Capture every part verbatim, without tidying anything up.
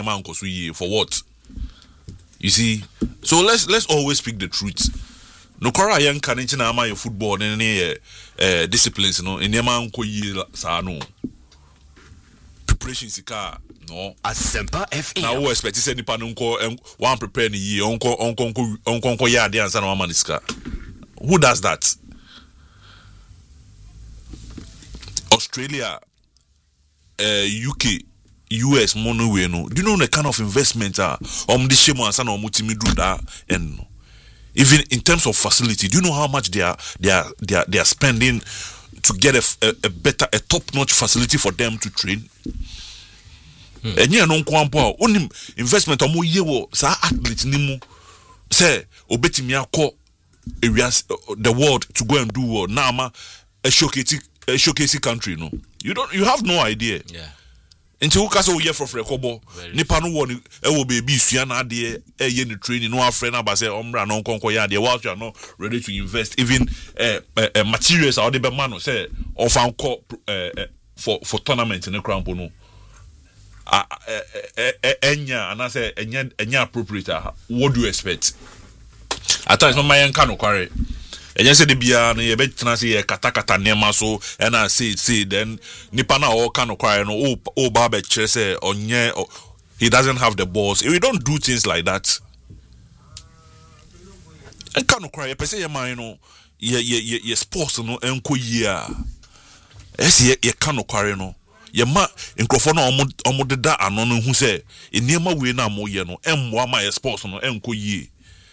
niyama nkoso ye for what? You see, so let's let's always speak the truth. No kora yan kan ntina ama your football ne ne eh disciplines no niyama nko ye sa no. Preparation sika no Asempa F M. Now we expect say nipa no nko one prepare ni ye onko onko onko onko ya ade ansa na ma sika. Who does that? Australia, uh, U K, U S, mono we no. Do you know the kind of investment ah um this shame and um do that and even in terms of facility, do you know how much they are they are they are they are spending to get a, a, a better a top-notch facility for them to train? And you know kwampo onim investment omo ye wo sa athlete ni mu say obetimi akọ the world to go and do what now ma a showcase a showcasing country no you don't you have no idea yeah until you cast year for rekobo nipa no won e wo baby sua na ade e ye ni training no afre na ba say omra no nkonko ya ade whilst you are not ready to invest even uh, uh, uh, materials or the be man say of anko uh, for for tournament in the crown no enya and I say enya enya appropriate what do you expect at times my yan kan kware enya say de bia no ye betena say ye kata kata nema so and I say say then nipa na all kan kware no o o ba be kire say onye he doesn't have the balls. We don't do things like that. And kan kware person ye man no ye ye ye sports no enko yi a ese ye kan kware no ye ma nkrofo na omo omo deda ano no hu se eniema we na mo ye no emmo ama ye sports no enko yie.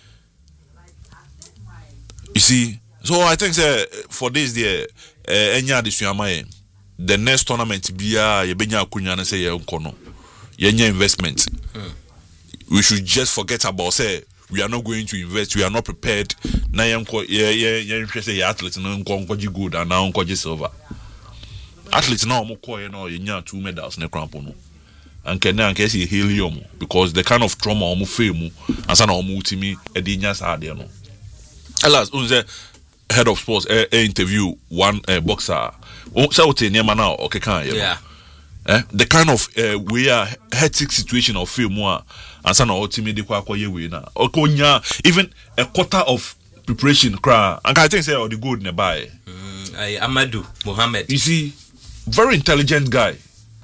You see, so I think say for this there enya adesuama ye the next tournament bia ye benya akunya na say ye enko no ye nya investment. Hmm. We should just forget about say we are not going to invest, we are not prepared na ye enko ye ye ye say ye athlete no enko enko ji gold and now enko ji silver. Athletes now mo call you know you nya two medals ne crampo no and can na can see helium because the kind of trauma omo fame and sana omo ultimi e dey nya sa ade no alas unze head of sports eh, eh, interview one uh, boxer o say what niam na o kekan you yeah eh the kind of uh, we are hectic situation of fame and sana ultimi dey kwa akoye we na okonya even a quarter of preparation cra and I think say all the good ne buy mm, I Amadou Mohammed, you see, very intelligent guy.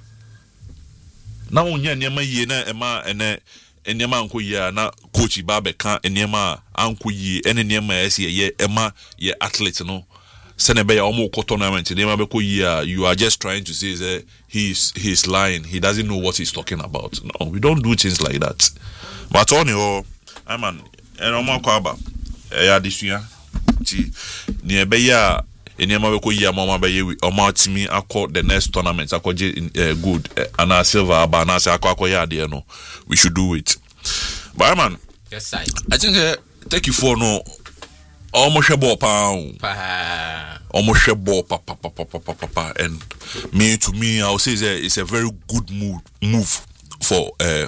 Now unya niema ye na ema ene niema anko ye na coach Babe kan niema anko ye ene niema ese ye ema ye athlete no se ne be ya omo ko tournament niema be ko ye you are just trying to say that he's he's lying, he doesn't know what he's talking about. No, we don't do things like that. But on your I man en omo ko aba e ya disua ti ni e be ya eniema we ko yi amama be ye oma timi akọ the next tournament akọje uh, good uh, and a silver aba na say akọ akọ ya de no we should do it. But man, yes I I think uh, take you for no almost hwe ball pa almost hwe ball pa pa pa pa pa pa pa and me to me I will say that it's a very good move move for uh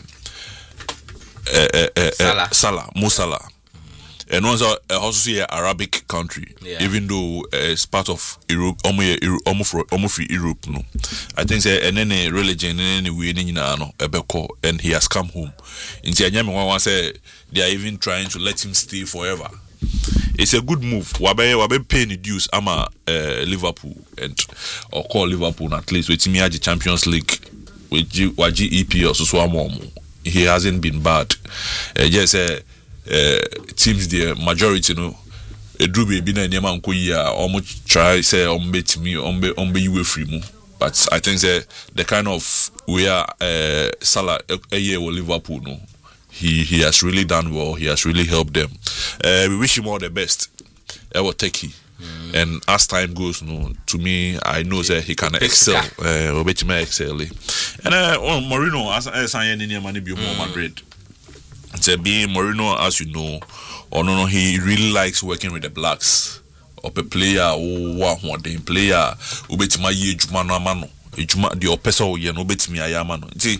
uh uh, uh, Salah. uh Salah Mo Salah. And also, uh, also see an Arabic country, yeah. even though uh, it's part of Europe, almost Europe, no. I think say and any religion, any way, and he has come home. In Tianyama, say they are even trying to let him stay forever. It's a good move. Wabe wabe paying the dues. I'm a uh, Liverpool and or call Liverpool at least with me at the Champions League with G E P or so. He hasn't been bad. Uh, just uh, Uh, teams the majority no edru be bi na niam anko yi a omo try say omo betimi omo omo yi we free mu but I think say the kind of we are uh, Salah a year with Liverpool no he he has really done well, he has really helped them. Uh, we wish him all the best. Ever take Mm. And as time goes, no, to me, I know that he can excel. Uh, excel. And uh, oh, Mourinho, as I say, any money be more Madrid. So being Mourinho, as you know, or no, no, he really likes working with the blacks. Up a player, oh, what they player, ubetima ye juma no mano, juma the opesa ye no betimi ayamano. See,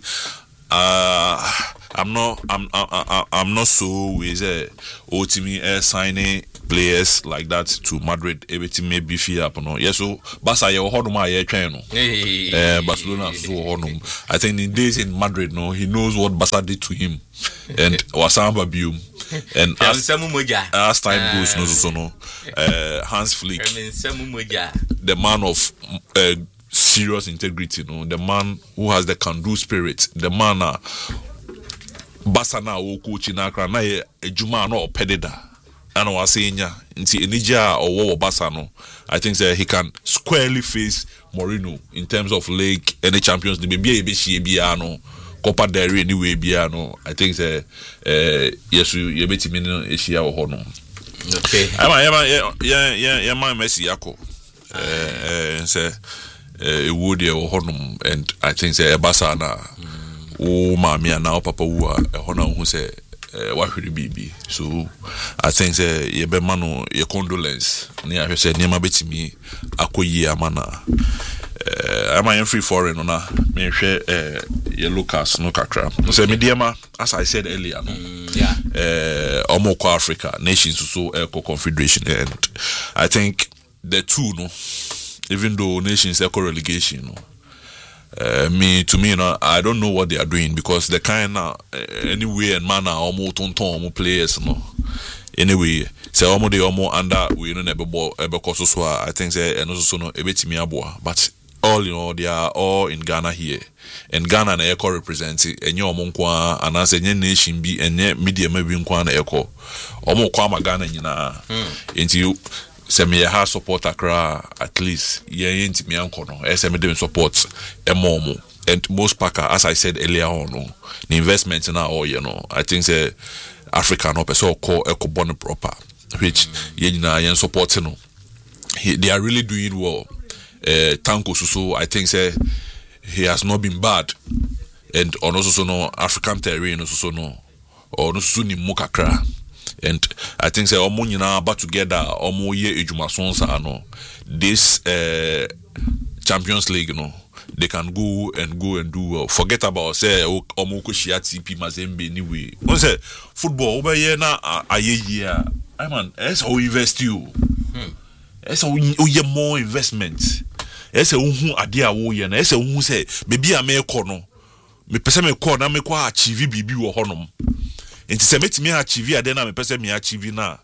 uh, I'm not, I'm, I, I, I'm not so with uh, Otimi uh, signing players like that to Madrid everything may be fear up no yes so Barca ye hodum a ye twen no eh Barcelona so hodum I think in days in Madrid no he knows what Barca did to him and wasamba bium and as, as time goes no so no uh, Hans Flick the man of uh, serious integrity no the man who has the can-do spirit the man uh, Barca na wo coach na kra na ye ejuma na opededa and was saying nti enija or wo Barca no I think that he can squarely face Mourinho in terms of league any Champions League be be she bia no Copa del Rey anyway bia no I think that eh yesu ye betimi no ehia wo ho no okay ama ya ya ya ya man Messi yako eh eh say eh wo de wo ho no and I think that Barca na oh mamia now papa wu a hona hu say wa hwere bibi so I think say ye be mano ye condolence ne ahwe say niam betimi akoyi amana eh am I free foreign no na me hwe eh ye Lucas no kakra so me diema as I said earlier no mm, yeah eh omoko Africa nations so eco confederation and I think the two no even though nations eco relegation no Uh, me to me you know, I don't know what they are doing because the kind of uh, anyway and manner almost on tom players no anyway say almost they almost under we know never ball ever cost so I think say and also no ebetimi aboa but all you know they are all in Ghana here and Ghana na eco represent enye omo nkwa anase enye nation bi enye media ma bi nkwa na eco omo kwa ma Ghana nyina enti se me ha support akra at least ye enti me anko no e se me dem support e momo and most packer as I said earlier on no the investment na all you know I think say Africa no person call eco bond proper which ye nyina ye support no he, they are really doing well uh, Tanko Suso I think say he has not been bad and on also no African terrain also no or no so ni mukakra and I think say omo nyina ba together omo ye ejumason sa no this uh, Champions League no they can go and go and do well. Forget about say omo ko shia T P Mazembe anyway on say football over here na aye year I man it's how invest you hmm. It's how you more investment it's how hu ade a wo ye na it's how hu say baby a me ko no me pese me ko na me ko achieve bibi wo honom nti se metimi achieve ade na me pese me achieve na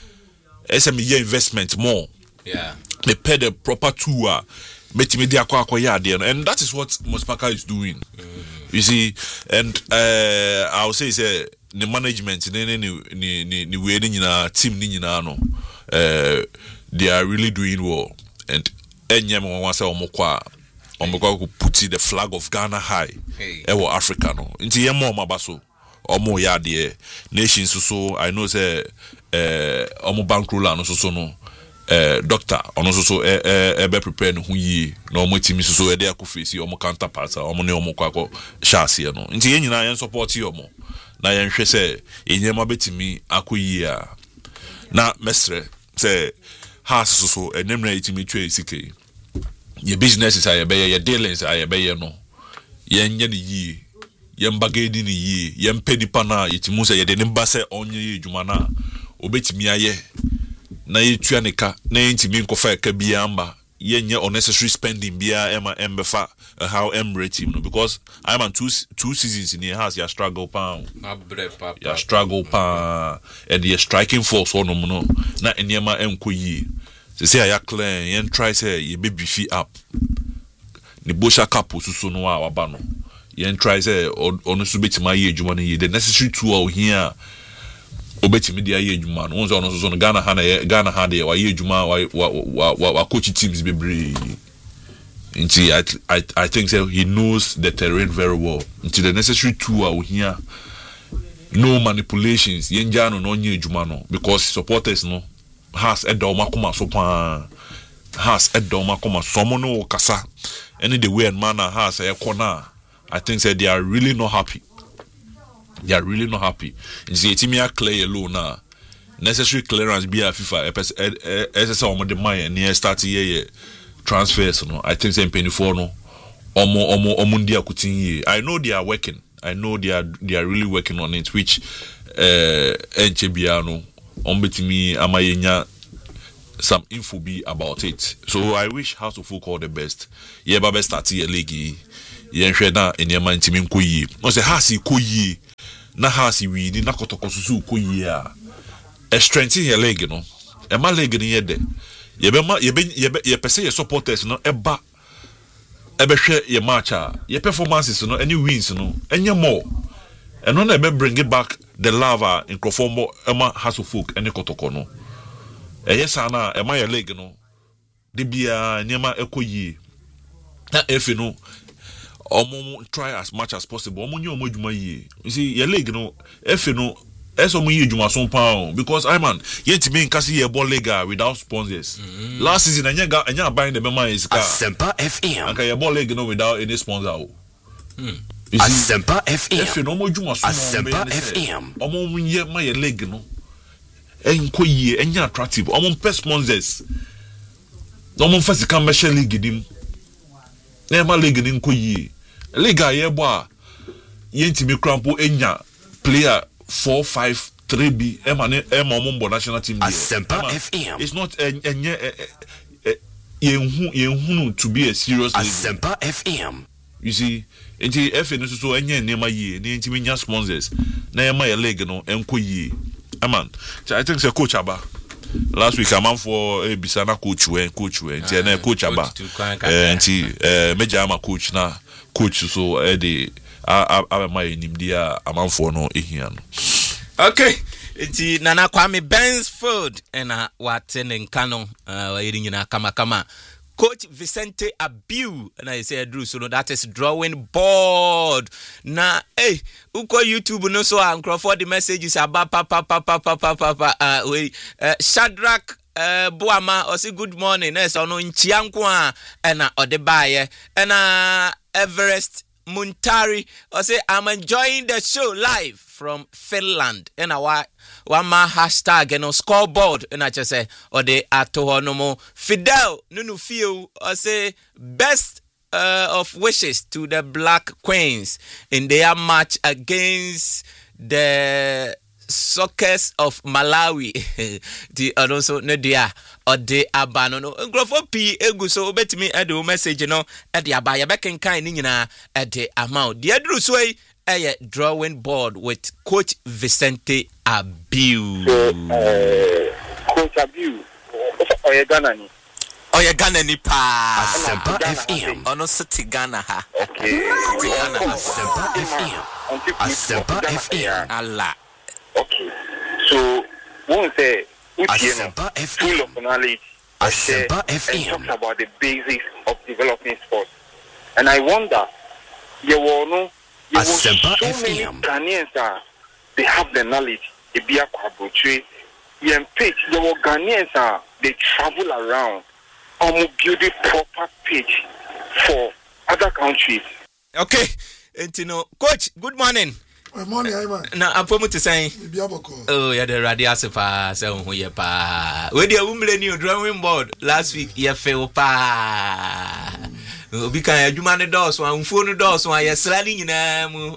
ese me ye investment more yeah me pay the proper tour metimi dia kwa kwa ya ade no and that is what Mospaka is doing mm-hmm. You see and uh I will say say the management ni ni ni ni ni we ni nyina team ni nyina no uh they are really doing well and enyem won say omokwa omokwa ko put the flag of Ghana high hey. Ewo Africa no nti yem mo mabaso omo ya de nations so I know say eh omo bankroll no so so no eh doctor ono so so eh eh be prepare no hu yi na omo timi so so e de akofesi omo counterpart omo ne omo kwakọ shase no nti yen nyina yen support omo na yen hwe say enyema betimi akoyi a na mestre say has so so enem na etimi twa esike ye business is aye be ye dealings aye be ye no yen nye ne yi yen bagedi ni yi yen pedi pana yetimu se ye de ne ba se onye edwuma na obetimi aye na yetua ne ka na yentimi nkofa ka bia amba yenye unnecessary spending bia ema embefa how emre team no because I'm on two two seasons in the house ya struggle pa ya struggle pa and the striking force on no na eniema enkoyi se say ya clear yen try say ye baby fee up ni bosha kapo susu no wa waba no yen try say onu so betima ye adwuma no ye the necessary tool here obetimi dia ye adwuma no wonso ono so no Ghana ha na Ghana ha de wa ye adwuma wa wa wa coach teams bebre nti I, I I think so he knows the terrain very well nti the necessary tool here no manipulations yen jano no nye adwuma no because supporters no has edom akoma so pa has edom akoma somo no kasa any the way and manner has a corner I think say they are really not happy they are really not happy nti etimia clear alone na necessary clearance be a FIFA ss omo de man near start here transfers no I think say twenty-four no omo omo omo ndia kutin I know they are working I know they are they are really working on it which uh enche bia no on betimi amayenya some info be about it. So I wish House of Folk all the best. Yeah, Baba start your league. Yeah, na enyama ntimi nko yie. No say hasi ko yie. Na hasi wi ni na kotoko susu ko yie a. E strengthen your leg no. E ma leg ni ye de. Ye be ma ye be ye pese ye supporters no eba e be hwe ye match a. Ye performances no any wins no enye more. And when I be bring it back the lava in Crofombo Emma House of Folk any kotoko no. E yes ana e ma your leg no. De bia nyama ekoyi. Na if you know omo try as much as possible. Omo nyi omo djuma yi. You see your leg no if you know eso mo yi djuma so pa because I man yet me nkasi ye ball leg without sponsors. Mm-hmm. Last season anya ga anya buying the mema is car. Asempa F M. Anka ye ball leg no without any sponsor. Hmm. Asempa F M. If you no mo djuma so Asempa F M. Omo mo ye ma ye leg no. Enko yi enya attractive. Omo pay sponsors. Omo fasi kan measure league dim. Na ma league ni nko yi. League aye bo a yentimi crampo enya player four five three B ema ne ema ombo national team there. Asempa F M. It's not enye yenhu yenhu to be a serious league. Asempa F M. You see, enti F N so so enye nema yi ne ntimi nya sponsors na ema ya league no enko yi. Aman. I think say coach Aba last week I'm for a bisana coach we coach we enti na coach Aba enti eh meja ama coach na coach so e dey aba my nimdia amanfo no ehia no. Okay, enti Nana Kwame Bensford ena watene nkano wa yiri nyina kama kama Coach Vicente Abiu and I say Drew so no that is drawing board na eh uko YouTube no so ankro for the messages about papa papa papa papa uh we uh, Shadrach uh, Boama or say good morning na so no nchianko a na odebaye na Everest Muntari or say I'm enjoying the show live from Finland and a wa one ma hashtag and no scoreboard and I just say or the atohonomo Fidel Nunu feel or say best uh, of wishes to the Black Queens in their match against the Sockers of Malawi. The also no dia or the abano no grofo p egu so betimi e do message no e de abaya beken kan ni nyina e de amount the adru so e a drawing board with Coach Vicente Abiu. So, uh, Coach Abiu oye Ghana ni oye Ghana ni pa Asempa F M ono city Ghana ha. Okay, Ghana Asempa F M Asempa F M Allah. Okay, so one say Asempa F M full of knowledge, Asempa F M and talks about the basics of developing sports. And I wonder, you will know, you will so many Ghanaians are, they have the knowledge. They be a kwabutre, you page. There were Ghanaians are, they travel around, and build a proper page for other countries. Okay, and you know, Coach, good morning. Good morning, Iman. Na apomu to say. Oh, yeah, the radio sepa say hu ye pa. We dey umle ni drawing board last week ye fail pa. Obi kan adwuma ne dɔɔso anfo ne dɔɔso ayɛ srali nyinaa mu.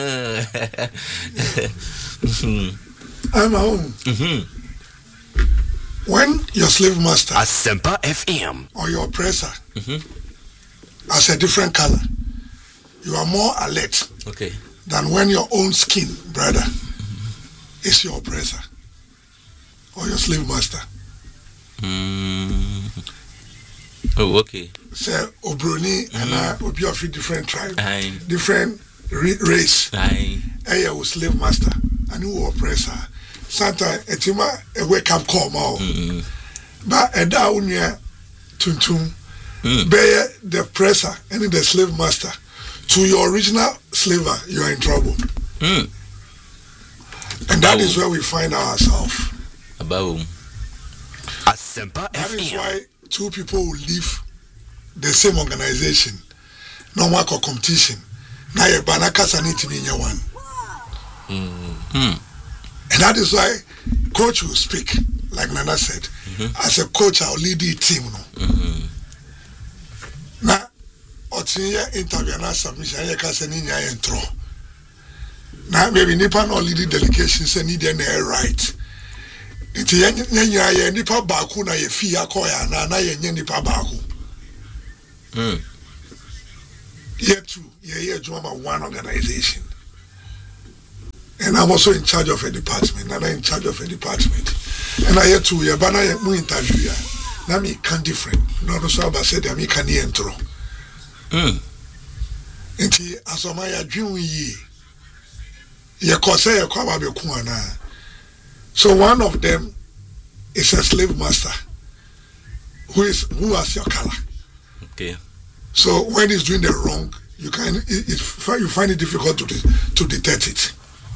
I'm home. When your slave master Asempa F M or your oppressor has a different color, you are more alert. Okay. Than when your own skin, brother, is your oppressor or your slave master. Mm. Oh, okay. Say Obroni mm. and I will be of a different tribe, Aye. different re- race. Aye. Aye, was slave master and who oppressor. Sometimes etima a wake up call more. But a down here, tuntum, bear the oppressor and the slave master. To your original slaver, you are in trouble. Mm. And that is where we find ourselves. About Asempa That F M. is why two people will leave the same organization, no more competition. Now you banaka saniti minya one. And that is why coach will speak, like Nana said. Mm-hmm. As a coach, I'll lead the team. No? Mm-hmm. Now, Otinya interview and submission, I can send in your intro. Now, maybe Nippon or leading delegation say need an air right. Nti yenya ye nipa baaku na ye fi akoya na na yenye nipa baaku. Mm. Year two, yeah, yeah, Juma one organization. And I'm also in charge of a department, and I'm in charge of a department. And I had to, yeah, but I have interview, yeah. Now me can different. No, no, so I said, I me can intro. Mm. And he, as of my dream, ye, ye cause say, a so one of them is a slave master who is who has your color. Okay. So when he's doing the wrong, you can it, it, you find it difficult to to detect it.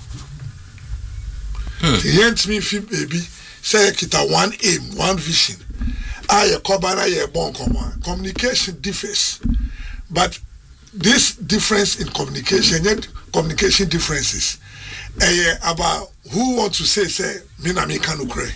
The yent me fi baby say kita one aim, one vision. I kobana ye bon command. Communication differs, but this difference in communication, yet communication differences, eh about who want to say say me na me can ukre.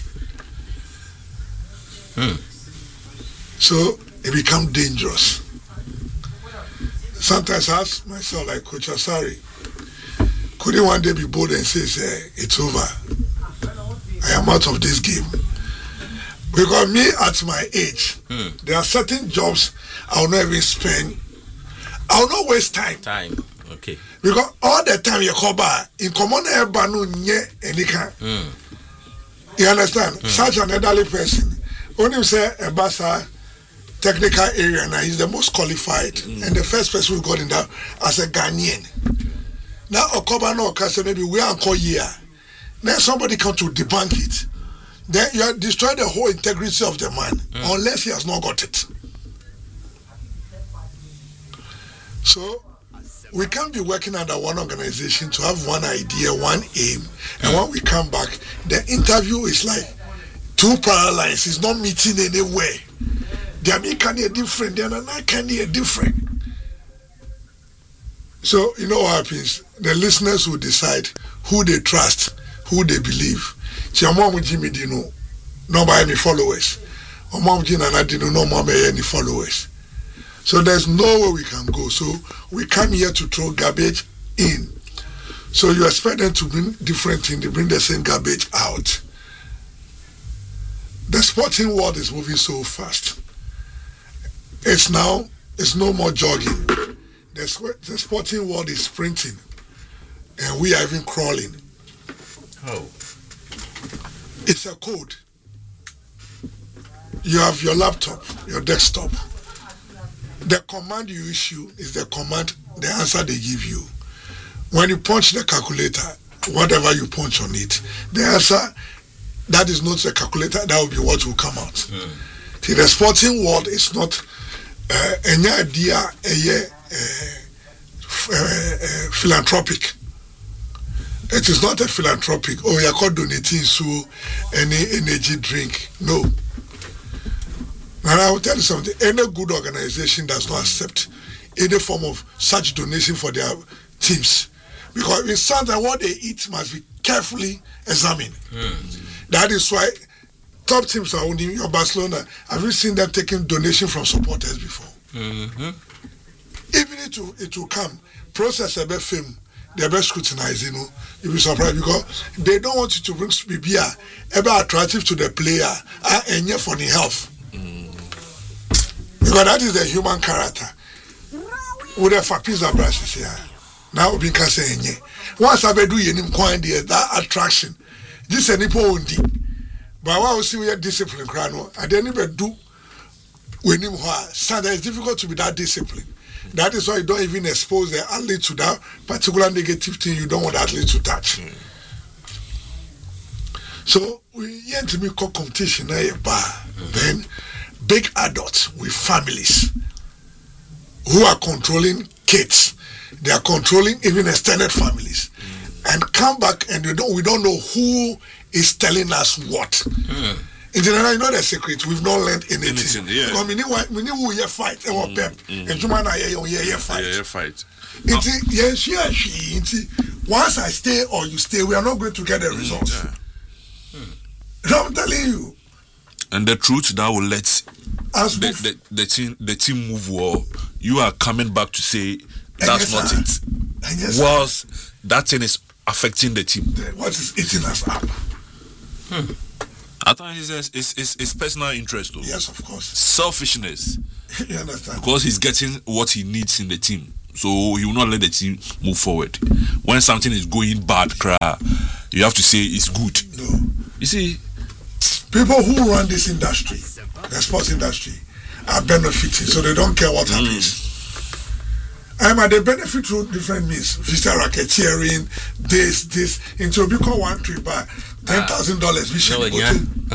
So it become dangerous. Sometimes I ask myself, like Coach Asari, could he one day be bold and say, say it's over? I am out of this game. Because me at my age, mm. there are certain jobs I will not even spend. I will not waste time. Time, okay. Because all the time you call back, in common air banu nye any kind. You understand? Mm. Such an elderly person, when you say a basa technical area, now he's the most qualified mm. and the first person we got in that as a Ghanaian. Now Okoba no Okase maybe we are call year. Then somebody come to debunk it. Then you are destroying the whole integrity of the man mm. unless he has not got it. So we can't be working under one organization to have one idea, one aim, and when we come back, the interview is like two parallel lines. It's not meeting anywhere. They are making it different. They are not making it different. So you know what happens? The listeners will decide who they trust, who they believe. Chiamamu Jimmy Dino, no by any followers. Omamu Jinana Dino, no more any followers. So there's nowhere we can go. So we come here to throw garbage in. So you expect them to bring different things, they bring the same garbage out. The sporting world is moving so fast. It's now, it's no more jogging. The, the sporting world is sprinting. And we are even crawling. Oh. It's a code. You have your laptop, your desktop. The command you issue is the command, the answer they give you. When you punch the calculator, whatever you punch on it, the answer, that is not the calculator, that will be what will come out. Mm. See, the sporting world is not uh, any idea, a uh, uh, uh, philanthropic. It is not a philanthropic, oh, you're called donating so any energy drink. No. And I will tell you something, any good organization does not accept any form of such donation for their teams. Because it sounds like what they eat must be carefully examined. Mm. That is why top teams are only your Barcelona. Have you seen them taking donation from supporters before? Mm-hmm. Even it will, it will come, process a bit film, they best scrutinize, you know, you'll be surprised because they don't want you to bring beer ever attractive to the player uh, and yet for the health. Because that is the human character. With a fapiza brushes here. Now we can say any. Once I do you coin there, that attraction. This is any pondi. But what we see we have discipline, Crano. I didn't even do when you so it's difficult to be that disciplined. That is why you don't even expose the athlete to that particular negative thing you don't want the athlete to touch. Mm. So we want to make competition now a bar. Mm. Then big adults with families who are controlling kids, they are controlling even extended families, mm. and come back and we don't we don't know who is telling us what. Mm. In general, you know the secret. We've not learned anything. anything yeah. Because we need we need who you fight and what pep and human I hear you fight. Yeah, fight. It's yes, yes, she. Once I stay or you stay, we are not going to get the results. Mm, yeah. mm. I'm telling you. And the truth that will let the, the, the team the team move well. You are coming back to say that's yes, not sir. it. Yes, Whilst that thing is affecting the team. The, what is eating us up? Hmm. At times it's, it's, it's, it's personal interest, though. Yes, of course. Selfishness. You understand? Because he's getting what he needs in the team. So he will not let the team move forward. When something is going bad, cry, you have to say it's good. No. You see, people who run this industry, the sports industry, are benefiting, so they don't care what mm. happens. I'm at the benefit through different means. Visa racketeering, this, this, into a big one trip by ten thousand dollars. No, yeah.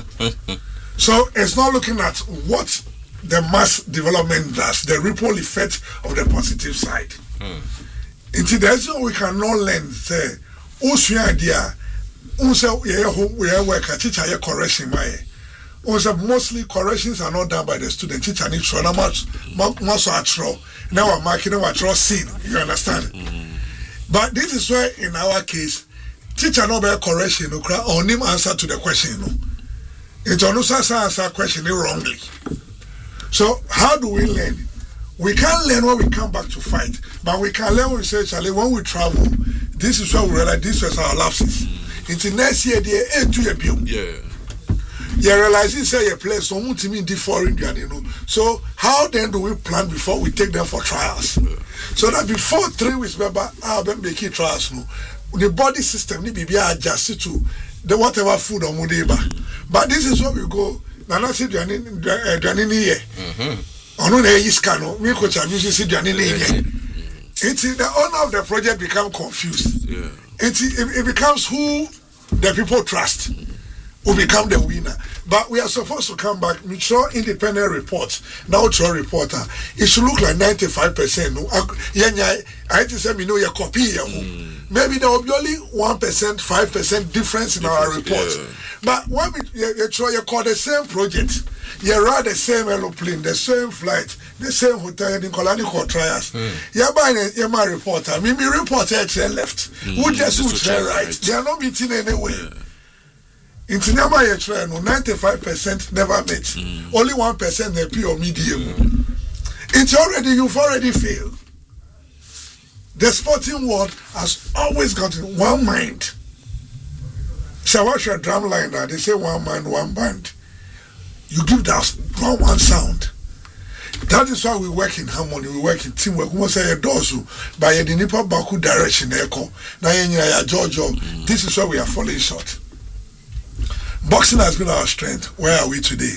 So it's not looking at what the mass development does, the ripple effect of the positive side. Mm. Until there's no we cannot learn, say, also idea, also, we are work at teacher correction. Also, mostly corrections are not done by the student. Teacher needs to know much, much actual. Now I'm marking what you're seeing. You understand? Mm. But this is why, in our case, teacher no bear correction, no cry, or name answer to the question. No, it's on answer question wrongly. So how do we learn? We can't learn when we come back to fight, but we can learn when we say, Charlie, when we travel. This is where we realize this was our lapses. Mm. Into next year, they are to a bill. Yeah. You realize this is a place so much mean the foreign, you know. So how then do we plan before we take them for trials? Yeah. So that before three weeks, remember, I'll be making trials. No, the body system need to be adjusted to the whatever food or mudeba. But this is where we go. Now, not see Janini here. Oh no, there is cano. Me coach am using see Janini here. It's the owner of the project become confused. Yeah. It's it, it becomes who the people trust. Who become the winner. But we are supposed to come back, mature independent reports, now to a reporter. It should look like ninety-five percent. I just say, we know your copy. Mm. Maybe there will be only one percent, five percent difference in difference, our reports. Yeah. But when we you try, you call the same project, you ride the same aeroplane, the same flight, the same hotel, you call any trials. You're buying a my reporter. Maybe reporter left. Mm. Who just who right? They are not meeting anyway. Yeah. In Tinama Yetra, no ninety-five percent never met. Mm. Only one percent they pure medium. Mm. It's already you've already failed. The sporting world has always got one mind. So what's your drum line now? They say one mind, one band. You give that one one sound. That is why we work in harmony, we work in teamwork. We must say a dozu by a Nipa Baku direction echo. Now you Georgia. This is why we are falling short. Boxing has been our strength. Where are we today?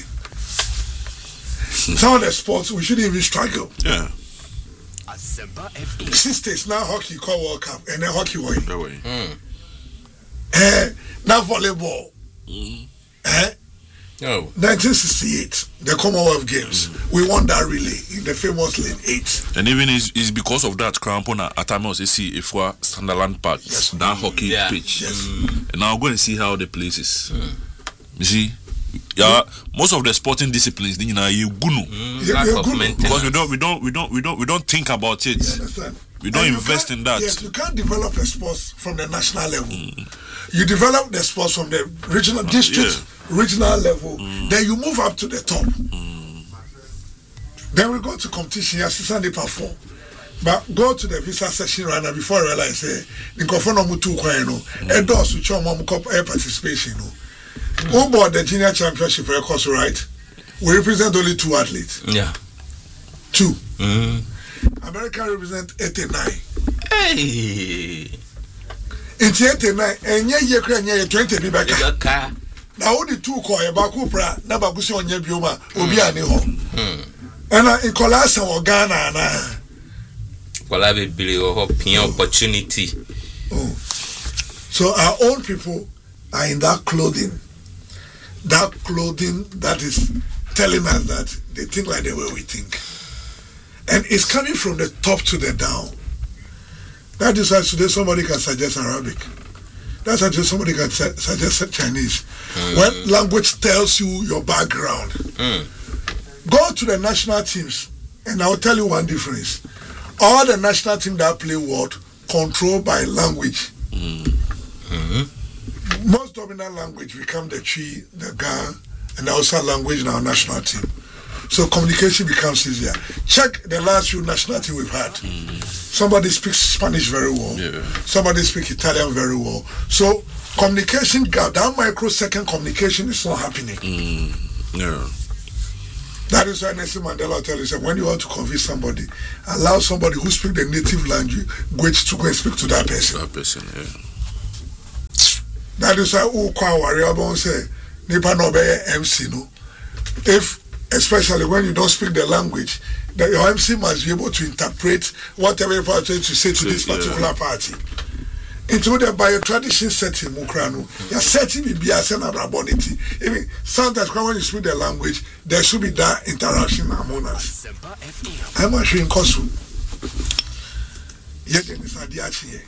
Some of the sports we shouldn't even struggle. Yeah. Sisters now hockey call World Cup and then hockey way. Mm. Eh, now volleyball. Mm. Eh? Oh. nineteen sixty-eight, the Commonwealth Games. Mm. We won that relay in the famous lane eight. And even it's, it's because of that Krampona at times you see if we Sunderland Park, yes. that mm. hockey yeah. pitch. Yes. Mm. And now go and see how the place is. Mm. You see, yeah, most of the sporting disciplines, you know, you gunu mm, because we don't, we don't, we don't, we don't, we don't think about it. We don't and invest in that. Yes, you can't develop a sports from the national level. Mm. You develop the sports from the regional, uh, district, yeah. regional level. Mm. Then you move up to the top. Mm. Then we go to competition. Yes, they perform. But go to the visa session right now before I realize, eh, the governor mutu kwa no, e does which one mom cup air participation no. Who bought the junior championship records, right? We represent only two athletes. Yeah. Two. Mm. America represent eighty-nine. Hey. In eighty-nine, and yeah, you can yeah, twenty be back. Now, only two call a Bakupra, Nabagusi on Yabioma, Obiani home. And in Colasa or Ghana. Well, I will believe opportunity. Oh. So, our own people are in that clothing. That clothing that is telling us that they think like the way we think. And it's coming from the top to the down. That is why today somebody can suggest Arabic. That's why somebody can su- suggest Chinese. Mm. When language tells you your background. Mm. Go to the national teams and I'll tell you one difference. All the national teams that play world controlled by language. Mm. Mm-hmm. Most dominant language become the Chi, the Ga, and the Hausa language in our national team. So communication becomes easier. Check the last few national team we've had. Mm. Somebody speaks Spanish very well. Yeah. Somebody speaks Italian very well. So communication gap, that microsecond communication is not happening. Mm. Yeah. That is why Nelson Mandela tell you that when you want to convince somebody, allow somebody who speak the native language to go and speak to that person. That person, yeah. That is why who can worry about say nipa no be M C no. If especially when you don't speak the language, that your M C must be able to interpret whatever you are trying to say to this particular yeah. party. Into the by a tradition setting, Mukrano, you're setting me be as an abonity. Even sometimes when you speak the language, there should be that interaction among us. I'm actually in Kosu. Yet, it's a diachi.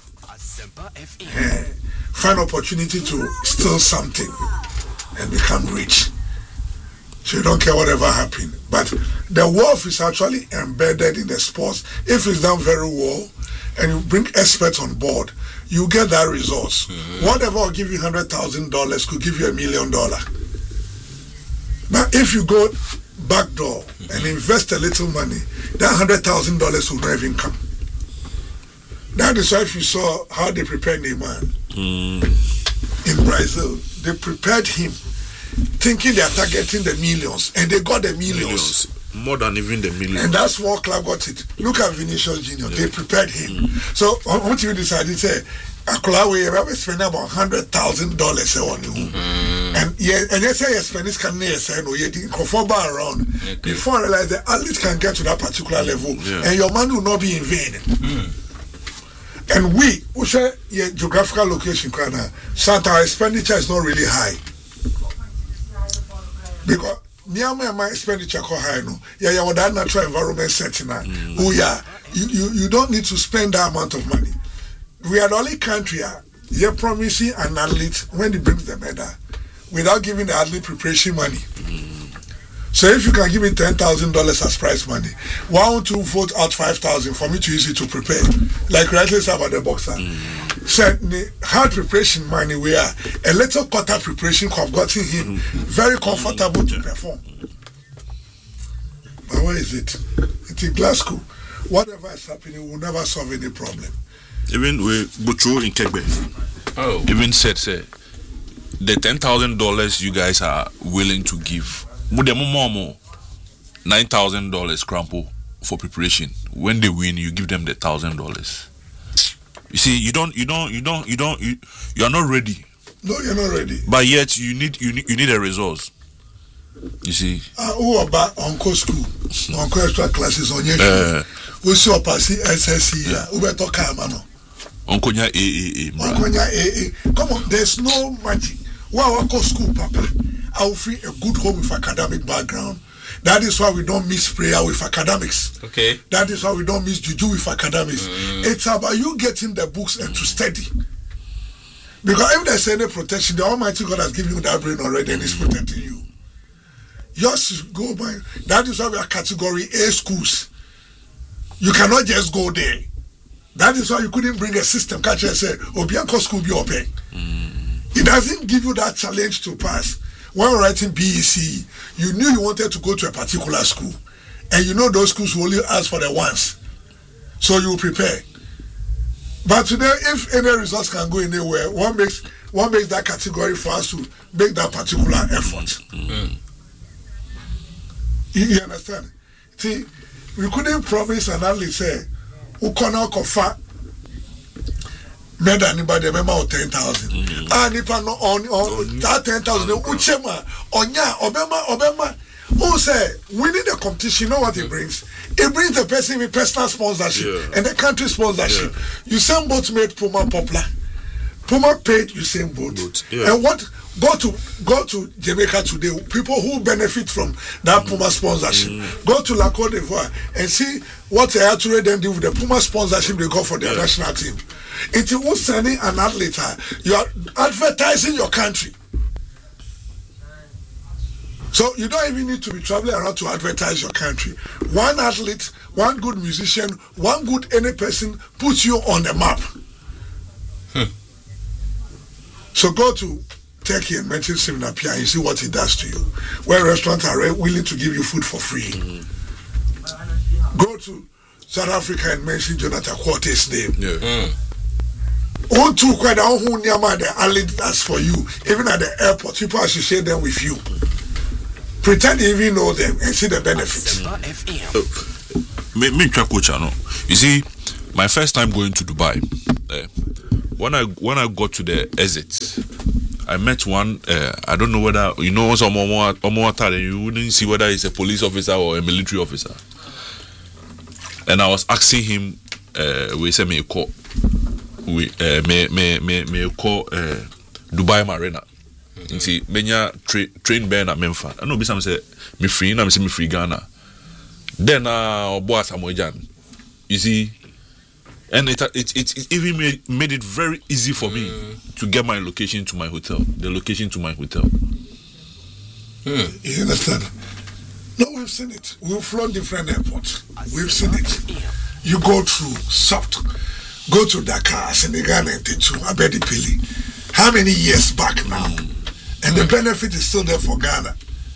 Find opportunity to steal something and become rich. So you don't care whatever happened. But the wealth is actually embedded in the sports. If it's done very well and you bring experts on board, you get that resource. Mm-hmm. Whatever will give you one hundred thousand dollars could give you a million dollars. But if you go back door mm-hmm. and invest a little money, that one hundred thousand dollars will not even come. That is why if you saw how they prepared Neymar mm. in Brazil, they prepared him thinking they are targeting the millions, and they got the millions. millions. More than even the millions. And that's what club got it. Look at Vinicius Junior Yeah. They prepared him. Mm. So, what you decided, say, Akulawe, we spend about one hundred thousand dollars on you. Mm-hmm. And yeah, and you say, yes, Spanish can say, no, you didn't conform around. Okay. Before I realize that at least can get to that particular level, yeah. and your money will not be in vain. Mm. And we, who say, yeah, geographical location, Santa, our expenditure is not really high. Because near my expenditure high no. Yeah, yeah, that natural environment setting now. Mm. Oh yeah, you, you you don't need to spend that amount of money. We are the only country uh, you're promising an athlete when he brings the medal without giving the athlete preparation money. Mm. So if you can give me ten thousand dollars as prize money, why don't you vote out five thousand for me to use it to prepare? Like rightly said about the boxer. Mm. Said the hard preparation money where a little quarter preparation have gotten him very comfortable to perform. But where is it? It's in Glasgow. Whatever is happening will never solve any problem. Even with Butcho in Kegbe, oh. even said, say, the ten thousand dollars you guys are willing to give, nine thousand dollars crampo for preparation. When they win, you give them the thousand dollars. You see, you don't, you don't, you don't, you don't, you, you are not ready. No, you're not ready. But yet, you need, you need, you need a resource. You see. Ah, who about Uncle School, Uncle Extra Classes on your show? We see a passy S S C. Who better talk about Uncle Nya A A A. Uncle Nya A A. Come on, there's no magic. Wow, Uncle School, Papa. I will feel a good home with academic background. That is why we don't mix prayer with academics. Okay. That is why we don't mix juju with academics. Mm. It's about you getting the books and to study. Because if there's any protection, the Almighty God has given you that brain already and is protecting you. Yours go by. That is why we are category A schools. You cannot just go there. That is why you couldn't bring a system. Catch and say, Obianco school be open. Mm. It doesn't give you that challenge to pass. When writing B E C, you knew you wanted to go to a particular school. And you know those schools will only ask for the ones. So you prepare. But today, if any results can go anywhere, one makes one makes that category for us to make that particular effort. Mm-hmm. You, you understand? See, we couldn't promise an athlete say, who cannot confer made anybody a member of ten thousand. Ah, nipa no on on that ten thousand. Uchema, onya, obema, obema. Who say winning the competition? You know what it brings? It brings the person with personal sponsorship yeah. and the country sponsorship. Yeah. Usain Bolt made Puma popular. Puma paid Usain Bolt. Yeah. And what go to go to Jamaica today? People who benefit from that Puma sponsorship. Mm. Go to La Côte d'Ivoire and see what they actually then do with the Puma sponsorship they got for their yeah. national team. It was sending an athlete. You are advertising your country. So you don't even need to be traveling around to advertise your country. One athlete, one good musician, one good any person puts you on the map. Hmm. So go to Turkey and mention Simon Apia and you see what he does to you. Where restaurants are willing to give you food for free. Mm-hmm. Go to South Africa and mention Jonathan Quarte's name. Yeah. Mm. One two quite a whole near the alley that's for you. Even at the airport, people associate them with you. Pretend you even know them and see the benefits. Me, me, coach, no. You see, my first time going to Dubai, uh, when I when I got to the exit, I met one. Uh, I don't know whether you know some more you wouldn't see whether he's a police officer or a military officer. And I was asking him, uh, we say me call, we uh, me me me me call uh, Dubai Marina. You see, menya tra- train bear na memfa. I know be some say me free, na me say me free Ghana. Then uh, boss Amojan. You see, and it it it, it even made, made it very easy for me mm. to get my location to my hotel. The location to my hotel. Mm. You understand? No, we've seen it. We've flown different airports. We've seen it. You go through soft, go to Dakar, Senegal, and to Abedi Pili. How many years back now? Mm. And mm. the benefit is still there for Ghana.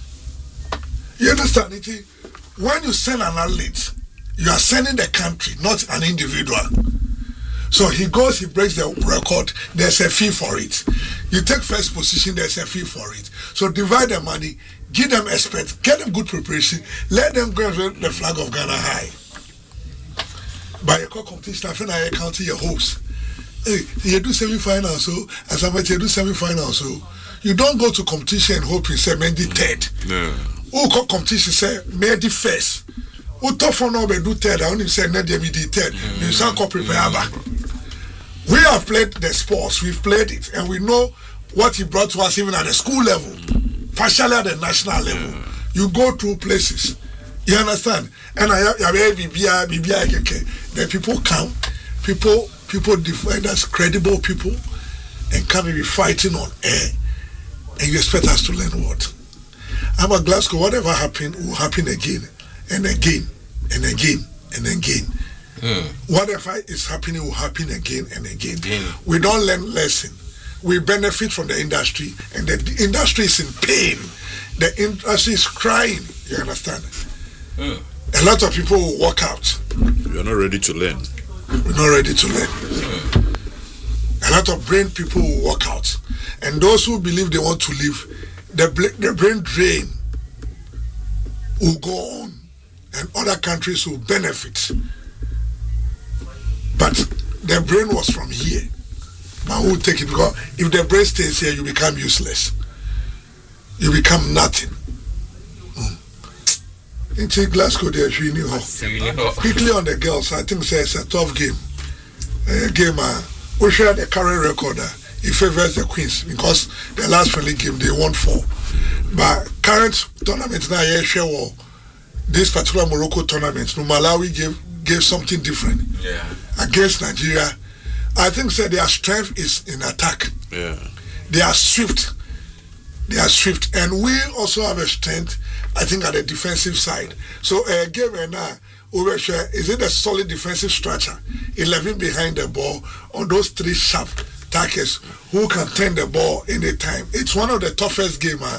You understand it? When you send an athlete, you are sending the country, not an individual. So he goes, he breaks the record, there's a fee for it. You take first position, there's a fee for it. So divide the money, give them expert, get them good preparation, let them go and raise the flag of Ghana high. By a competition, I think I count your hopes. Hey, you do semi-final, so as I met you do semi-final, so you don't go to competition and hope you say Mendy third. Yeah. Who call competition say Mendy first. Who tough for no be do third, I only say Mendy be third. You can't call prepare back. We have played the sports, we've played it, and we know what he brought to us even at the school level, partially at the national level. Yeah. You go through places, you understand? And I have the people come, people people define us credible people, and come and be fighting on air, and you expect us to learn what? I'm a Glasgow, whatever happened will happen again, and again, and again, and again. Mm. Whatever is happening will happen again and again. Mm. We don't learn lesson. We benefit from the industry, and the industry is in pain. The industry is crying. You understand? Mm. A lot of people will walk out. We are not ready to learn. We're not ready to learn. Mm. A lot of brain people will walk out, and those who believe they want to live, the the brain drain will go on, and other countries will benefit. But the brain was from here. But who will take it? Because if the brain stays here, you become useless. You become nothing. Mm. In Glasgow, there is really hot. Quickly on the girls, I think it's a tough game. A game, uh, we share the current record. Uh, it favors the Queens because the last friendly game they won four. But current tournament now, yeah, share war. This particular Morocco tournament, no Malawi gave gave something different. Yeah. Against Nigeria, I think so their strength is in attack. Yeah. They are swift. They are swift, and we also have a strength, I think, at the defensive side. So uh, game right now, over share is it a solid defensive structure? Eleven behind the ball on those three sharp attackers who can turn the ball anytime. It's one of the toughest games. Uh,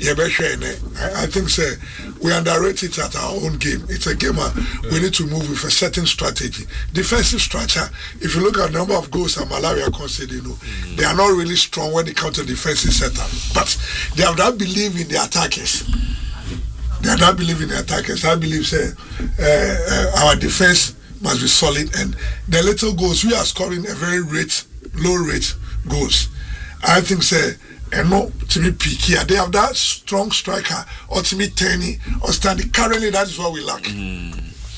I, I think so, we underrate it at our own game. It's a game uh, we need to move with a certain strategy. Defensive structure, if you look at the number of goals that Malawi are conceding, you know, mm. they are not really strong when it comes to defensive setup. But they have not believe in the attackers. They have not believe in the attackers. I believe say, uh, uh, our defense must be solid, and the little goals we are scoring a very rate low rate goals. I think say and no to be peaky. They have that strong striker or to me Tenny or standing. Currently that is what we lack. Mm.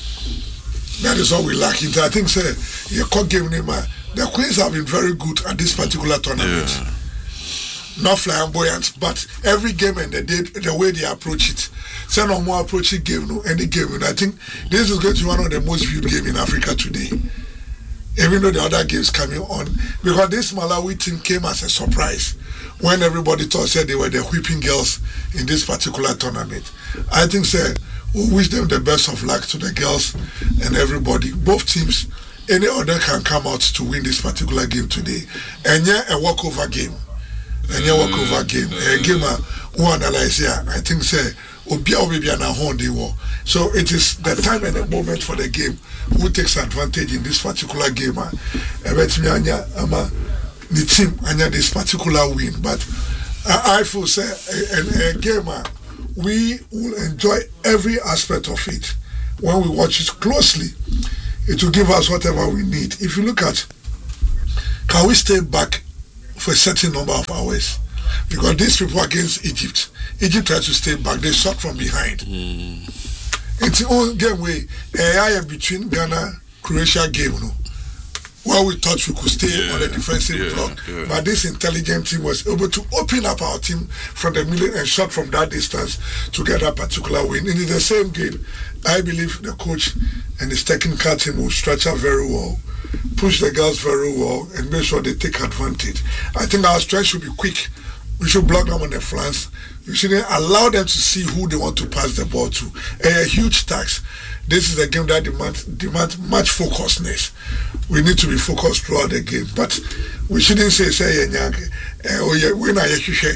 That is what we lack. I think say your court game name the Queens have been very good at this particular tournament. Yeah. Not flamboyant, but every game and the day, the way they approach it. So no more approaching game no any game. And I think this is going to be one of the most viewed games in Africa today. Even though the other games coming on, because this Malawi team came as a surprise when everybody thought said they were the whipping girls in this particular tournament. I think said we wish them the best of luck to the girls and everybody. Both teams, any other can come out to win this particular game today. And yeah, a walkover game. And yeah, walkover game. A game uh, who analyze here. I think say obia obia na hon dey war. So it is the time and the moment for the game who takes advantage in this particular game. Ebetimi anya ama the team anya this particular win, but I, I feel say a, a, a game uh, we will enjoy every aspect of it when we watch it closely. It will give us whatever we need. If you look at, can we stay back for a certain number of hours? Because these people against Egypt, Egypt tried to stay back. They shot from behind. Mm. It's the only game way uh, between Ghana, Croatia game, no, where we thought we could stay yeah, on the defensive yeah, block. Yeah. But this intelligent team was able to open up our team from the middle and shot from that distance to get that particular win. And in the same game, I believe the coach and his technical team will structure very well, push the girls very well, and make sure they take advantage. I think our strength should be quick. We should block them on the flanks. We shouldn't allow them to see who they want to pass the ball to. A, a huge task. This is a game that demands demand much focusedness. We need to be focused throughout the game. But we shouldn't say, say, oh, yeah, we're not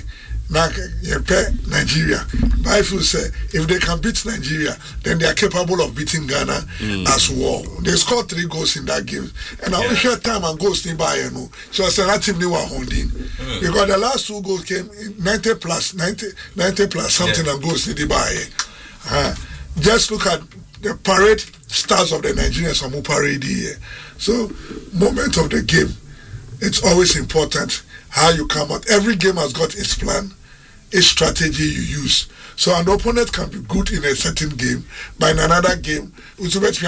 Nigeria. But I feel say, if they can beat Nigeria, then they are capable of beating Ghana mm. as well. They scored three goals in that game. And I wish yeah. time and goals nearby, you know. So I said, that team, they were holding. Mm. Because the last two goals came ninety plus, ninety, ninety plus something yeah. and goals nearby. Uh, just look at the parade stars of the Nigerians on parade here. So, moment of the game, it's always important how you come out. Every game has got its plan, its strategy you use. So an opponent can be good in a certain game, but in another game, I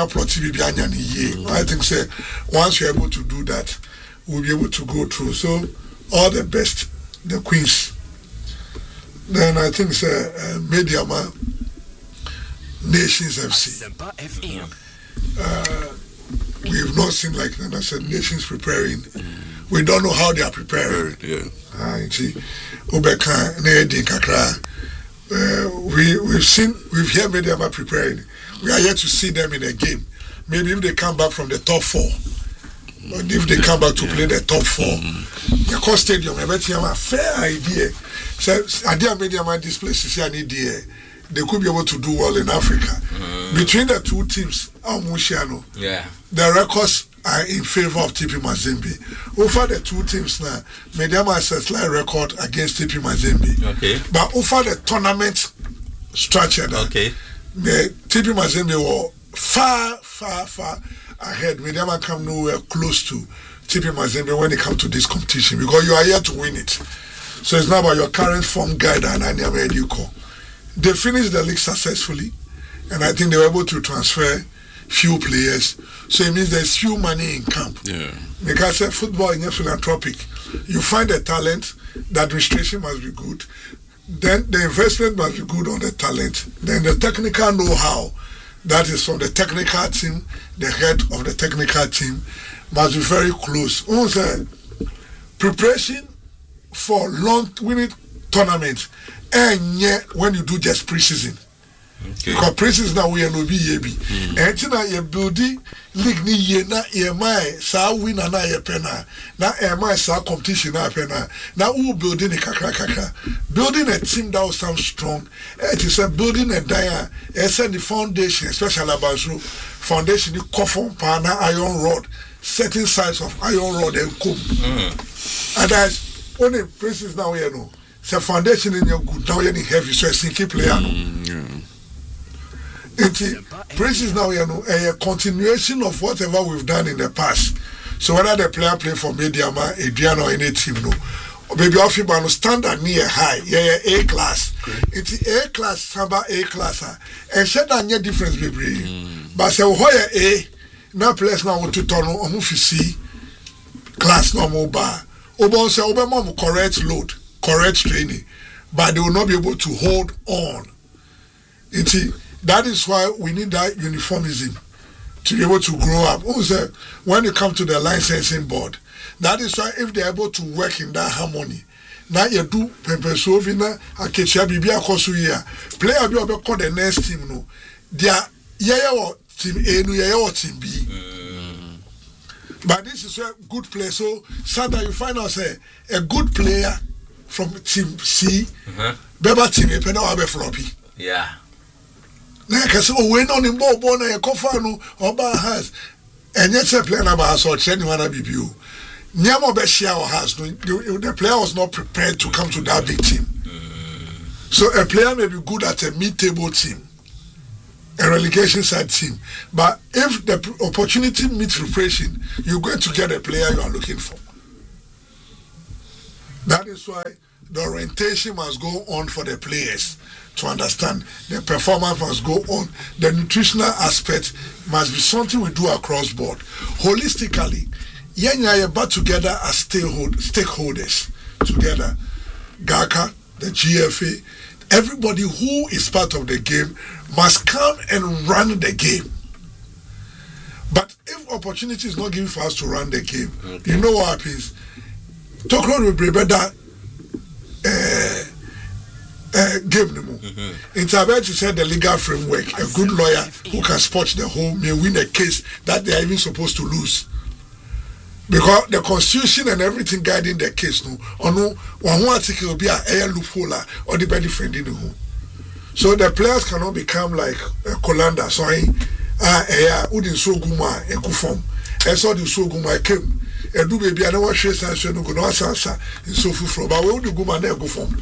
think say once you're able to do that, we'll be able to go through. So all the best, the Queens. Then I think say uh, Mediama, Nations F C. Uh, we've not seen like that. I said Nations preparing. We don't know how they are preparing. Yeah. Uh, see, Ubeka, Nedi, Kakra. We we've seen we've heard them are preparing. We are yet to see them in a game. Maybe if they come back from the top four, but if they come back to yeah. play the top four, mm-hmm. the cost stadium. I bet you have a fair idea. So, idea made them this place is an idea. They could be able to do well in Africa. Mm. Between the two teams, Amushiano, yeah, the records are in favor of T P Mazembe. Over the two teams now, Mediama has a slight record against T P Mazembe. Okay. But over the tournament structure, okay, the T P Mazembe were far, far, far ahead. Mediama come nowhere close to T P Mazembe when it comes to this competition because you are here to win it. So it's not about your current form guide and Anyama Eduko. They finished the league successfully, and I think they were able to transfer few players. So it means there's few money in camp. Yeah. Because uh, football is philanthropic. You find the talent, the administration must be good. Then the investment must be good on the talent. Then the technical know-how, that is from the technical team, the head of the technical team, must be very close. Also, preparation for long winning tournaments, and yet when you do just pre-season. Okay. Because pre-season now we are no B A B. And now you building league ni ye na ye mai sa win na ye pena na e mai sa competition na pena na who building a kakra kakra building a team that will sound strong. It is a building a dia. It's the foundation, especially about foundation. You coffin pan iron rod, certain size of iron rod and comb. Mm. And that's only pre-season now you know. So foundation in your good now you're heavy, so it's sinking player. Mm, yeah. It's Prince now you know a continuation of whatever we've done in the past. So whether the player play for Mediama, Adrian or any team, no, or maybe off you no standard near high, yeah, yeah, A class. It's A class, Samba A class, and said that any difference be bring. But say why A now players now want to turn on C class normal bar. Obon say Obama correct load. Correct training, but they will not be able to hold on. You see, that is why we need that uniformism to be able to grow up. Also, when you come to the licensing board, that is why if they are able to work in that harmony, now you do Pempesovina, Akechia Bibia Kosuya, player be able to the next team. No, they are yeah or team A, no yeah or team B. Mm. But this is a good player. So sometimes you find out say a good player from team C, uh-huh. Beba team, a penal floppy. Yeah. Na ka say oh we no ni ball ball na e kofa no oba has. Enye say player na ba so che ni wana bibio. Nyamo be share or has no the player was not prepared to come to that big team. So a player may be good at a mid-table team, a relegation side team, but if the opportunity meets preparation, you're going to get a player you are looking for. That is why the orientation must go on for the players to understand. The performance must go on. The nutritional aspect must be something we do across board. Holistically, Yenya but together as stakeholders together. GACA, the G F A, everybody who is part of the game must come and run the game. But if opportunity is not given for us to run the game, okay. You know what happens? Tokro will be better game no more. Intervention said the legal framework, a good lawyer who can spot the whole may win a case that they are even supposed to lose. Because the constitution and everything guiding the case no or no one article will be a air loophole or the benefit in the home. So the players cannot become like a Colanda, so I uh udin so guma e kufom. E so the so guma came. E do baby I know what she says no go no answer in so full but we do guma na go form.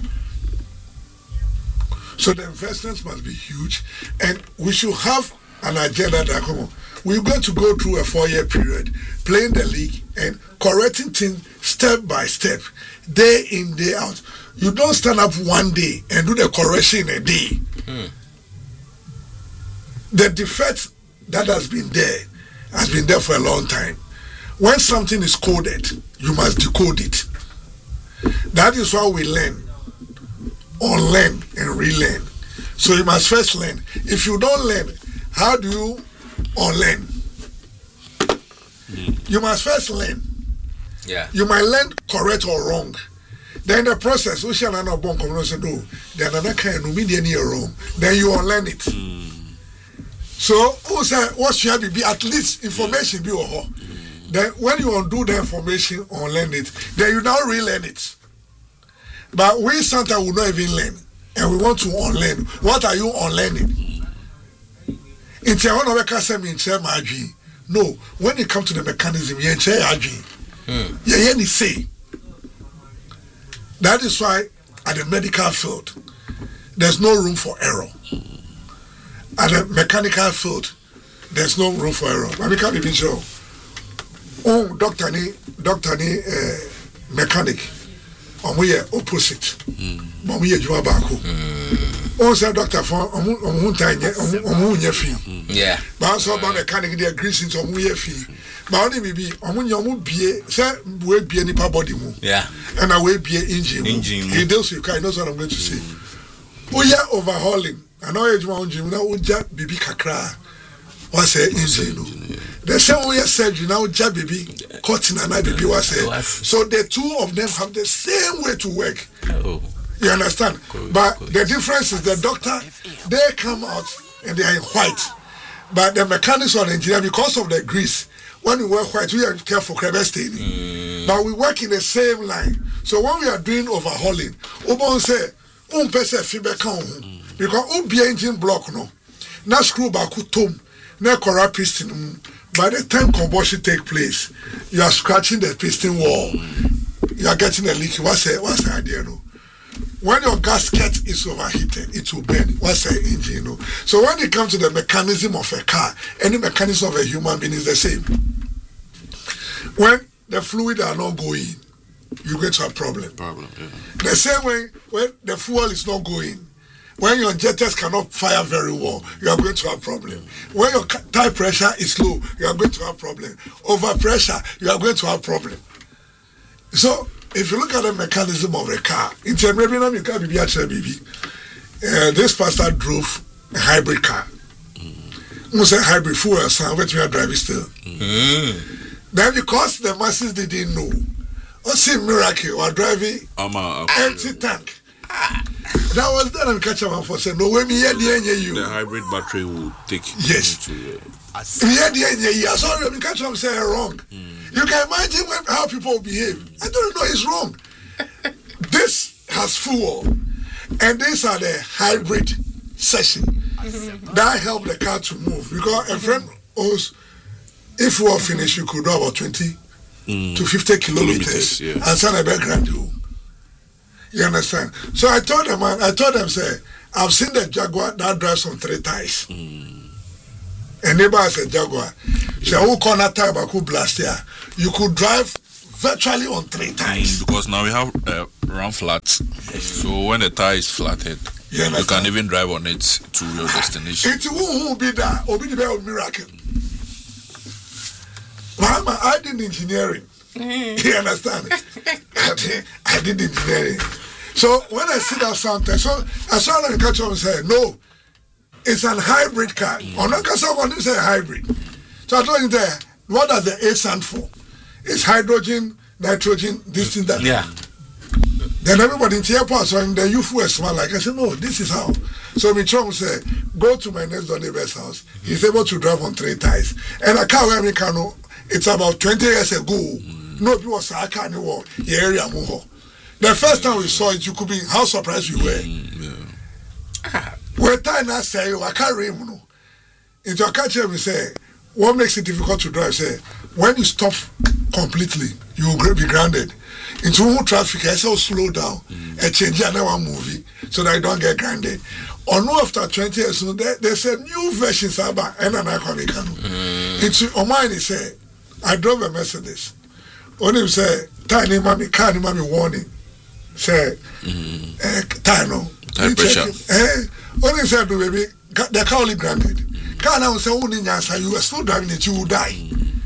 So the investments must be huge and we should have an agenda that come on. We're going to go through a four-year period, playing the league and correcting things step by step, day in, day out. You don't stand up one day and do the correction in a day. Mm. The defect that has been there has been there for a long time. When something is coded, you must decode it. That is why we learn, unlearn and relearn. So you must first learn. If you don't learn, how do you unlearn? Mm. You must first learn. Yeah. You might learn correct or wrong. Then the process, we shall not born come say no. Then another kind of media near wrong. Then you unlearn it. Mm. So who say what should be at least information be or mm. Then when you undo the information, unlearn it, then you now relearn it. But we sometimes will not even learn, and we want to unlearn. What are you unlearning? It's a one of the no, when it comes to the mechanism, you say you say. That is why at the medical field, there's no room for error. At the mechanical field, there's no room for error. But we can't even show. Oh, doctor ni, doctor ni uh, mechanic. We are opposite. But we are Juma Baku. Oh, say doctor for omu omu tanya omu omu nyefi. Yeah. But also about mechanic they agree since omu yefi. But only maybe omu nyamu bie say we bie nipa body mu. Yeah. And I we bie engine. Engine. He does you kind. That's what I'm going to say. We are overhauling. I know you Juma engine now. We just bibi kakra. What say engine? The same way surgery now, jab baby, cutting and I baby was say. So the two of them have the same way to work. Oh. You understand? Good, but good. The difference is the doctor, they come out and they are in white. But the mechanics or the engineer, because of the grease, when we work white, we are careful crebe staining. Mm. But we work in the same line. So when we are doing overhauling, Obon say, um pese fiber count because um be engine block no. Na screw back tom. Na corrupt piston. By the time combustion take place, you are scratching the piston wall. You are getting a leak. What's the what's the idea? No? When your gasket is overheated, it will burn. What's the engine? No? So when it comes to the mechanism of a car, any mechanism of a human being is the same. When the fluid are not going, you get to a problem. Problem. Yeah. The same way when the fuel is not going. When your injectors cannot fire very well, you are going to have a problem. When your tire pressure is low, you are going to have a problem. Over pressure, you are going to have a problem. So, if you look at the mechanism of a car, it's a maybe not car, baby, baby. This pastor drove a hybrid car. Mm. Say hybrid fuel, son, but we are driving still. Mm. Then because the masses didn't know, or see miracle, or driving um, uh, empty tank. That was then I'm catching up for saying no way me here the you. The hybrid battery will take yes. To, uh, me here the you. Sorry, I'm catching up saying wrong. Mm. You can imagine when, how people behave. I don't know it's wrong. This has fuel, and these are the hybrid session that helped the car to move. Because a friend owes, if we were finished, you could do about twenty mm. to fifty kilometers, kilometers yeah. and send a background you. You understand? So I told them, man, I told them, say, I've seen the Jaguar that drives on three tires. Mm. And neighbor has a Jaguar. So I will corner tire, but could blast here. You could drive virtually on three tires. Mm, because now we have uh, round flats. So when the tire is flattened, you, you can even drive on it to your destination. It won't be that. It'll be the miracle. Mama, I did engineering. You understand? I did, I did engineering. So when I see that something, so I saw them catch up and say, no, it's an hybrid car. Or not because someone didn't say hybrid. So I told him there, what does the A stand for? It's hydrogen, nitrogen, this thing, that. Yeah. Then everybody in the airport, so the youth were smart like I said, no, this is how. So my chum said, go to my next door neighbor's house. He's able to drive on three tires. And a car where we can know, it's about twenty years ago. Mm. No people was a car anymore. Area more. The first time we saw it, you could be how surprised we were. Mm, yeah. We're time now say, I can't remember. Into a catcher, we say, what makes it difficult to drive? Say, when you stop completely, you will be grounded. Into whole traffic, I say, slow down mm. and change another movie so that I don't get grounded. Or no, after twenty years, they, they said new versions about and an Aquamicano. Mm. Into Omani say, I drove a Mercedes. Only say, tiny mommy, can't mommy warning. Say, mm. eh, tino. Tire pressure. Eh, only said, baby, the car only granted. Can't now say, only answer, you are still driving it, you will die.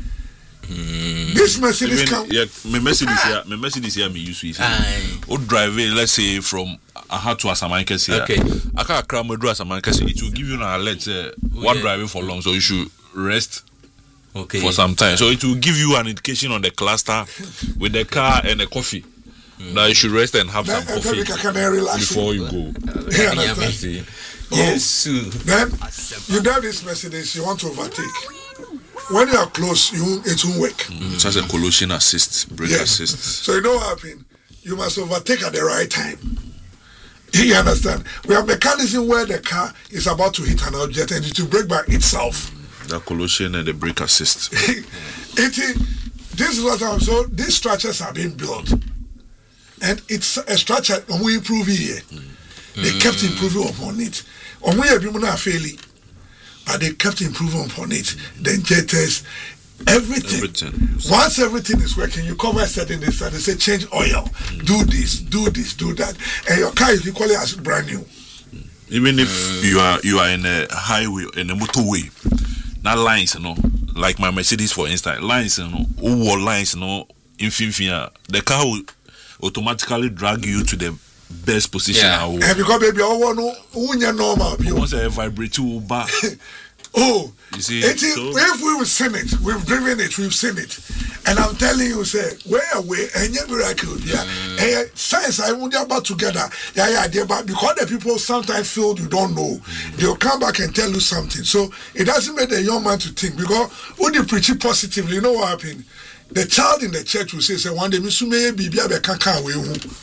Mm. This Mercedes Even, come. Yeah, my Mercedes here, my Mercedes here, me use it. Or driving, let's say, from Aha to Asamankes here. Okay. I can't cram with Asamankes. It will give you an alert, uh, one driving for long, so you should rest. Okay. For some time, so it will give you an indication on the cluster with the car and the coffee. Mm. Now you should rest and have some coffee before you go. Yeah, yeah, yes. Then you drive this Mercedes, you want to overtake. When you are close, you it won't work. Mm. It has a collision assist, brake yeah. assist. So you know what happens? You must overtake at the right time. You understand? We have mechanism where the car is about to hit an object and it will brake by itself. The collision and the brake assist. it, this is what I'm so these structures are being built, and it's a structure and we improve here. Mm. They mm. kept improving upon it. And we have been not failing, but they kept improving upon it. The injectors, everything. everything. Once everything is working, you cover a certain this and they say change oil, mm. do this, do this, do that, and your car is equally as brand new. Even if mm. you are you are in a highway, in a motorway. Not lines, you know, like my Mercedes, for instance, lines, you know, all lines, you know, in Finfia, the car will automatically drag you to the best position. Yeah. And because baby, I want to normal. Once I vibrate to back. Oh, you see, it is, so, if we will seen it, we've driven it, we've seen it, and I'm telling you, say, where away, and yet miracle, yeah, and science, I won't about together, yeah, yeah, yeah, but because the people sometimes feel you don't know, they'll come back and tell you something. So it doesn't make the young man to think because when you preach it positively, you know what happened? The child in the church will say, say one day, Miss May be be a can't away.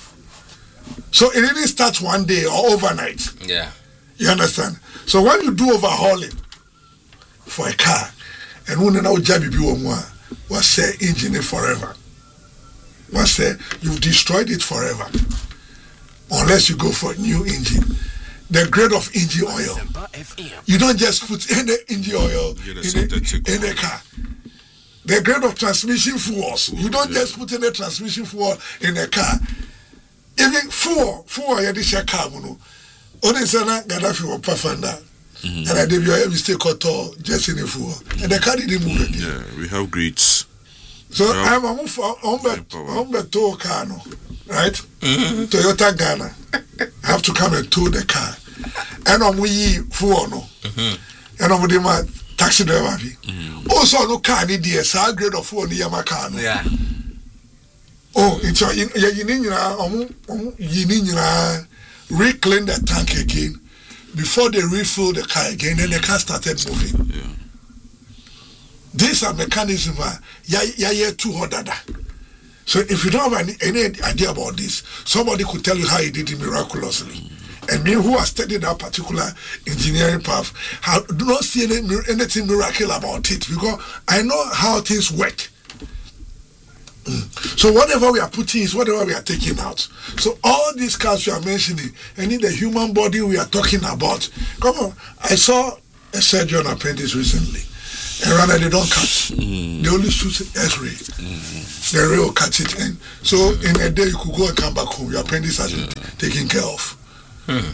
So it didn't start one day or overnight. Yeah, you understand? So when you do overhauling for a car, and when now Jabi Biwa was say engine forever. Was say you've destroyed it forever. Unless you go for a new engine. The grade of engine oil. You don't just put any engine oil in a, in a car. The grade of transmission fuels. You don't just put any transmission fuel in a car. Even fuel, fuel you this car, you know. Only sana Gaddafi was perfect. Mm-hmm. And I did your mistake or just in the fool. And the car didn't move again. Yeah, we have grades. So have I'm on for on the tow car, no, right? Mm-hmm. Toyota Ghana have to come and tow the car. And on we fool no. And on with my taxi driver. Mm-hmm. Also no car need the S R grade of four near my car. No? Yeah. Oh, it's a you need you need reclaim the tank again. Before they refill the car again, then the car started moving. Yeah. These are mechanisms. Yeah, yeah, yeah, too hot. So if you don't have any, any idea about this, somebody could tell you how he did it miraculously. And me who has studied that particular engineering path, have, do not see any, anything miracle about it because I know how things work. Mm. So whatever we are putting is whatever we are taking out. So all these cars you are mentioning, and in the human body we are talking about. Come on, I saw a surgeon appendix recently. And rather they don't cut. Mm. They only shoot X-ray. Mm. The ray will cut it in. So mm. in a day you could go and come back home. Your appendix has been yeah. taken care of. Hmm.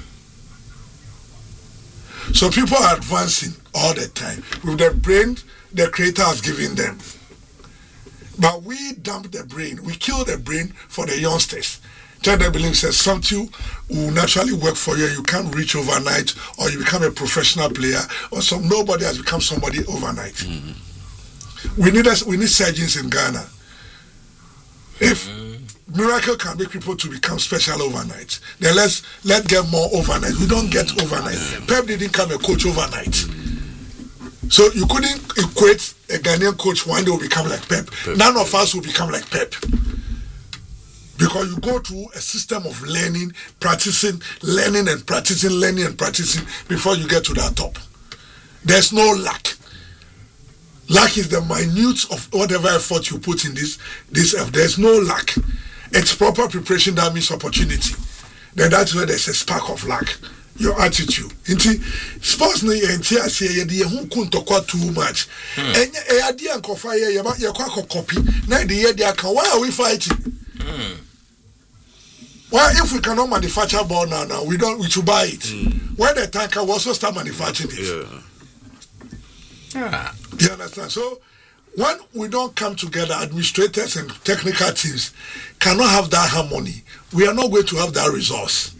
So people are advancing all the time with the brain the Creator has given them. But we dump the brain, we kill the brain for the youngsters. Gender belief says something will naturally work for you. You can't reach overnight, or you become a professional player, or some nobody has become somebody overnight. Mm-hmm. We need us. We need surgeons in Ghana. If mm-hmm. miracle can make people to become special overnight, then let's let get more overnight. We don't get overnight. Mm-hmm. Pep didn't come a coach overnight. Mm-hmm. So you couldn't equate a Ghanaian coach one day will become like Pep. Pep. None of us will become like Pep. Because you go through a system of learning, practicing, learning and practicing, learning and practicing before you get to that top. There's no luck. Luck is the minute of whatever effort you put in this, this F. There's no luck. It's proper preparation that means opportunity. Then that's where there's a spark of luck. Your attitude. Inti sports no enti ase ye de hu kuntokwa too much. Enye e ade ankofa ye ye ye kwa copy. Na de ye de aka why are we fighting? Mm. Well, if we cannot manufacture ball now, now we don't. We should buy it. Mm. When the time can, we also start manufacturing it. Yeah. Ah. You understand? So when we don't come together, administrators and technical teams cannot have that harmony. We are not going to have that resource.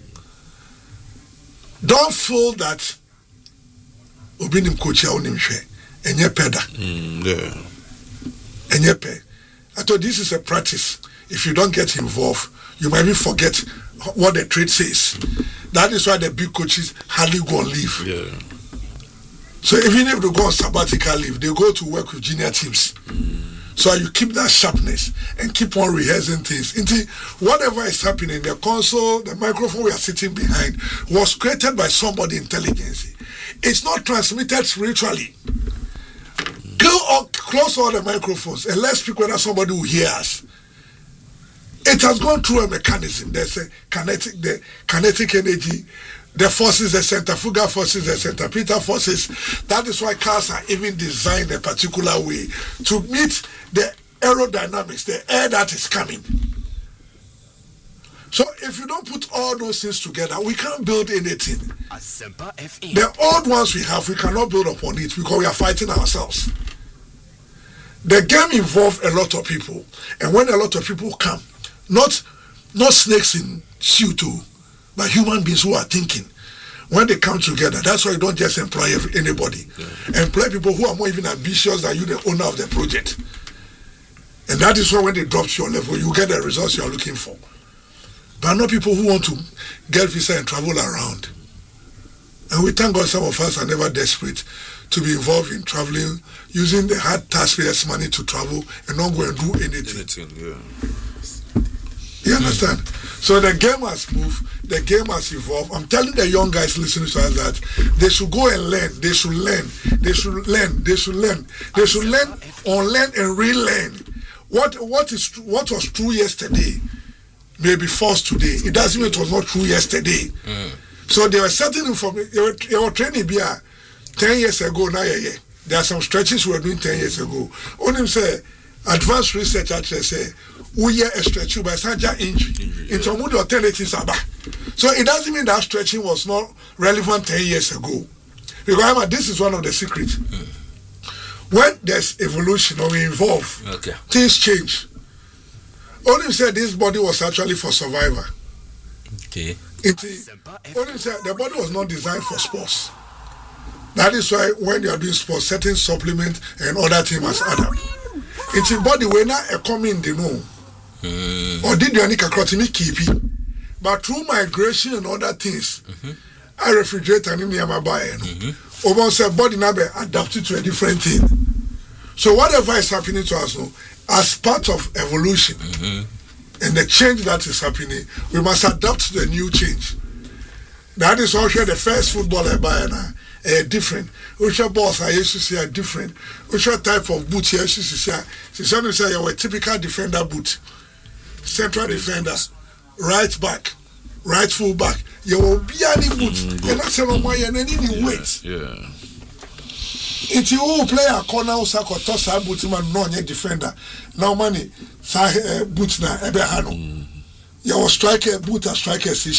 Don't feel that obinim coach ya onim hwe enye peda. Mm, yeah. Enye pe. I thought this is a practice. If you don't get involved, you might even forget what the trade says. That is why the big coaches hardly go on leave. Yeah. So even if they go on sabbatical leave, they go to work with junior teams. Mm. So you keep that sharpness and keep on rehearsing things. Until whatever is happening, the console, the microphone we are sitting behind was created by somebody intelligence. It's not transmitted spiritually. Go or close all the microphones and let's speak whether somebody will hear us. It has gone through a mechanism. There's a kinetic, the kinetic energy, the forces, the centrifugal forces, the centripetal forces. That is why cars are even designed a particular way to meet the aerodynamics, the air that is coming. So if you don't put all those things together, we can't build anything. The old ones we have, we cannot build upon it because we are fighting ourselves. The game involves a lot of people, and when a lot of people come, Not not snakes in suit too, but human beings who are thinking. When they come together, that's why you don't just employ every, anybody. Yeah. Employ people who are more even ambitious than you, the owner of the project. And that is why when they drop to your level, you get the results you are looking for. But not people who want to get visa and travel around. And we thank God some of us are never desperate to be involved in traveling, using the hard taxpayers' money to travel and not go and do anything. anything yeah. You understand? Mm. So the game has moved, the game has evolved. I'm telling the young guys listening to us that they should go and learn, they should learn, they should learn, they should learn, they should learn, unlearn and relearn. What what is what was true yesterday may be false today. It doesn't mean it was not true yesterday. Mm. So there were certain information. They were training beer ten years ago. Now, yeah, yeah. There are some stretches we were doing ten years ago. Only say advanced research actually say we are a stretch by surgery injury. Into yeah. alternatives are back. So it doesn't mean that stretching was not relevant ten years ago. Because remember, this is one of the secrets. Mm. When there's evolution or we evolve, okay. things change. Only said this body was actually for survival. Okay. It, only said the body was not designed for sports. That is why when you are doing sports, certain supplements and other things must add up. It's a body when not a coming the know. Mm. Or did you any carotini keep it? But through migration and other things, mm-hmm. I refrigerate and in my buy. Over say body now be adapted to a different thing. So whatever is happening to us now, as part of evolution mm-hmm. and the change that is happening, we must adapt to the new change. that is also the first footballer by now. Uh, different. Which balls I used to see are different. Which type of boot you used to see? So some say you were typical defender boot, central defender, right back, right full back. You will be any boot. You're not selling my and any weight. Yeah. If you will play a corner or sack or toss a boot man non defender. Now money, say boot na ebe hano. You will strike a boot a striker. See